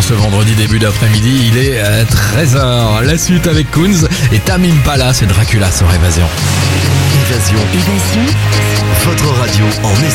en ce vendredi début d'après-midi. Il est 13h. La suite avec Kunz et Tame Impala, c'est Dracula sur Évasion. Évasion. Votre radio en